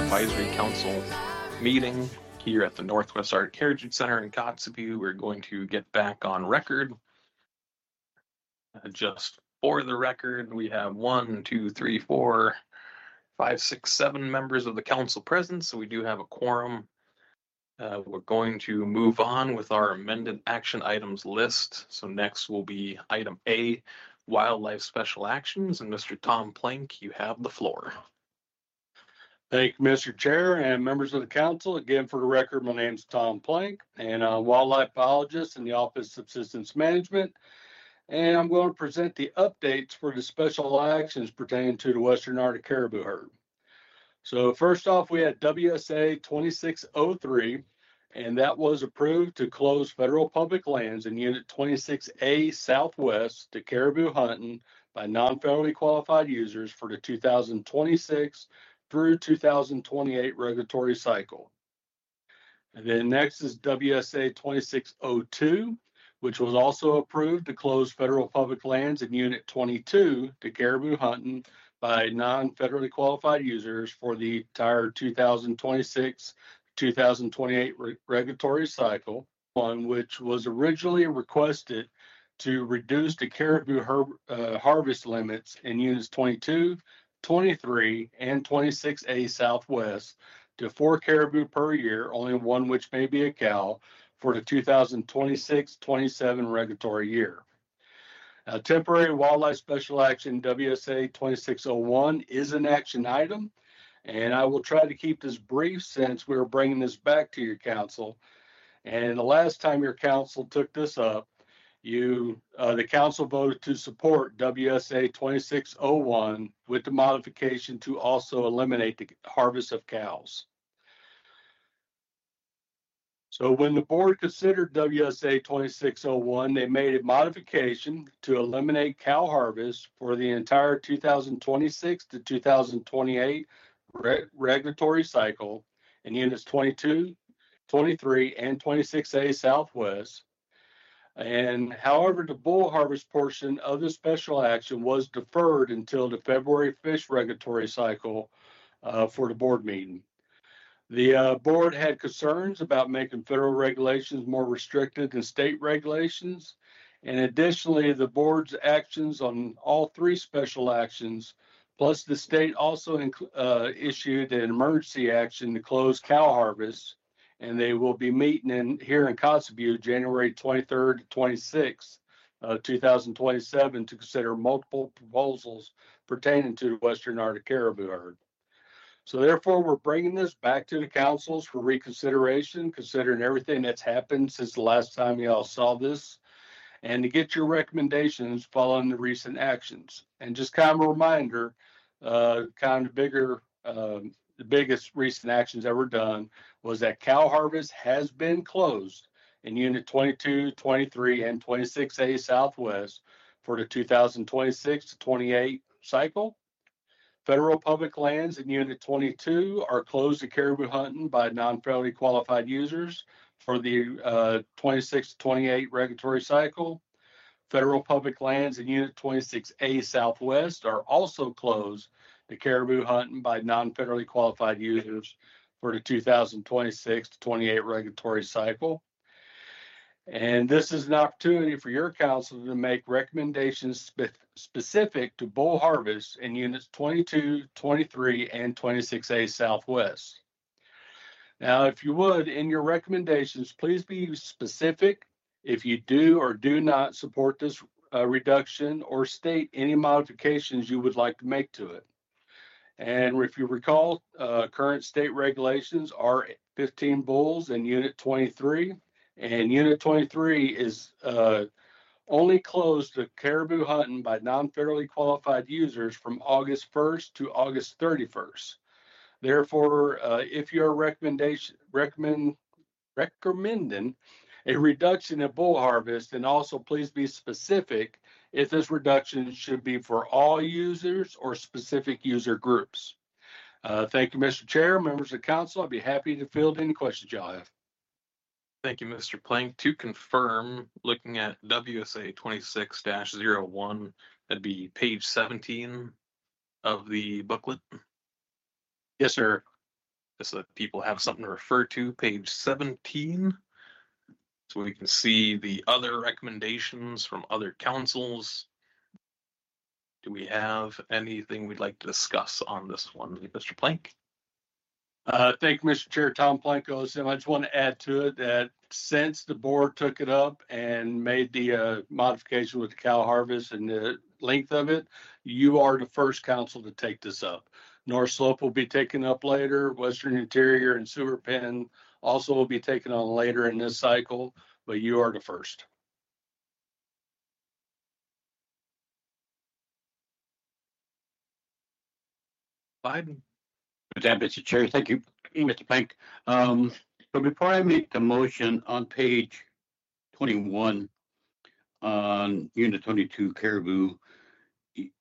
Advisory Council meeting here at the Northwest Art Heritage Center in Kotzebue. We're going to get back on record. Just for the record, we have 1, 2, 3, 4, 5, 6, 7 members of the council present, so we do have a quorum. We're going to move on with our amended action items list. So next will be item A, wildlife special actions, and Mr. Tom Plank, you have the floor. Thank you, Mr. Chair and members of the council. Again, for the record, my name is Tom Plank, and I'm a wildlife biologist in the Office of Subsistence Management. And I'm going to present the updates for the special actions pertaining to the Western Arctic caribou herd. So first off, we had WSA 2603, and that was approved to close federal public lands in Unit 26A Southwest to caribou hunting by non-federally qualified users for the 2026 through 2028 regulatory cycle. And then next is WSA 2602, which was also approved to close federal public lands in Unit 22 to caribou hunting by non-federally qualified users for the entire 2026-2028 regulatory cycle, one which was originally requested to reduce the caribou harvest limits in Units 22, 23, and 26A Southwest to 4 caribou per year, only one which may be a cow, for the 2026-27 regulatory year. Temporary wildlife special action WSA 2601 is an action item, and I will try to keep this brief since we're bringing this back to your council. And the last time your council took this up, the council voted to support WSA 2601 with the modification to also eliminate the harvest of cows. So when the board considered WSA 2601, they made a modification to eliminate cow harvest for the entire 2026 to 2028 regulatory cycle in units 22, 23, and 26A Southwest. And however, the bull harvest portion of the special action was deferred until the February fish regulatory cycle for the board meeting. The board had concerns about making federal regulations more restricted than state regulations. And additionally, the board's actions on all 3 special actions, plus the state also issued an emergency action to close cow harvest. And they will be meeting here in Kotzebue January 23rd to 26th, 2027 to consider multiple proposals pertaining to the Western Arctic caribou herd. So therefore, we're bringing this back to the councils for reconsideration, considering everything that's happened since the last time y'all saw this, and to get your recommendations following the recent actions. And just kind of a reminder, the biggest recent actions ever done was that cow harvest has been closed in Unit 22, 23, and 26A Southwest for the 2026 to 28 cycle. Federal public lands in Unit 22 are closed to caribou hunting by non-federally qualified users for the 26 to 28 regulatory cycle. Federal public lands in Unit 26A Southwest are also closed to caribou hunting by non-federally qualified users for the 2026 to 28 regulatory cycle. And this is an opportunity for your council to make recommendations specific to bull harvest in units 22, 23, and 26A Southwest. Now, if you would, in your recommendations, please be specific if you do or do not support this reduction, or state any modifications you would like to make to it. And if you recall, current state regulations are 15 bulls in Unit 23. And Unit 23 is only closed to caribou hunting by non-federally qualified users from August 1st to August 31st. Therefore, if you're recommending a reduction in bull harvest, then also please be specific if this reduction should be for all users or specific user groups. Thank you, Mr. Chair, members of council. I'd be happy to field any questions y'all have. Thank you, Mr. Plank. To confirm, looking at WSA 26-01, that'd be page 17 of the booklet. Yes, sir. just so that people have something to refer to, page 17. So we can see the other recommendations from other councils. Do we have anything we'd like to discuss on this one, Mr. Plank? Thank you, Mr. Chair, Tom Planko. So I just want to add to it that since the board took it up and made the modification with the cow harvest and the length of it, you are the first council to take this up. North Slope will be taken up later. Western Interior and Sewer Pen also will be taken on later in this cycle, but you are the first. Biden. With that, Mr. Chair, thank you, Mr. Plank. So before I make the motion on page 21 on Unit 22 Caribou,